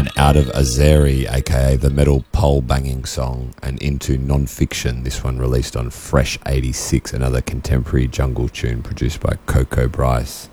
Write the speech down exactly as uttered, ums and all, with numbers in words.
line Out of Azeri, aka the metal pole banging song, and into Non-Fiction, this one released on Fresh eighty-six, another contemporary jungle tune produced by Coco Bryce.